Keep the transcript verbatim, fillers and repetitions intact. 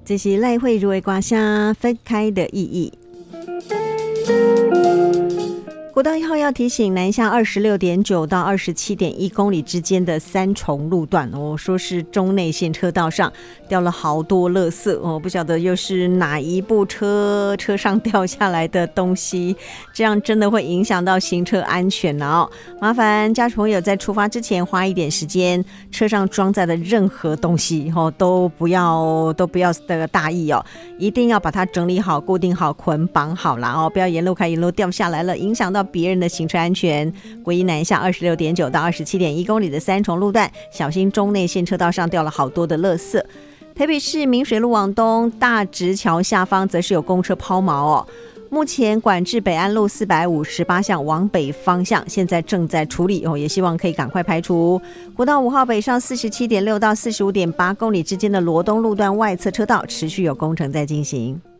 这是赖慧如的歌声分开的意义。国道一号要提醒南下二十六点九到二十七点一公里之间的三重路段哦，说是中内线车道上掉了好多垃圾哦，不晓得又是哪一部车车上掉下来的东西，这样真的会影响到行车安全哦。麻烦家属朋友在出发之前花一点时间，车上装载的任何东西哦都不要都不要这个大意哦，一定要把它整理好、固定好、捆绑好啦哦，不要沿路开沿路掉下来了，影响到别人的行车安全。国一南下二十六点九到二十七点一公里的三重路段，小心中内线车道上掉了好多的垃圾。台北市明水路往东大直桥下方则是有公车抛锚哦，目前管制北安路四百五十八巷往北方向，现在正在处理哦，也希望可以赶快排除。国道五号北上四十七点六到四十五点八公里之间的罗东路段外侧车道持续有工程在进行。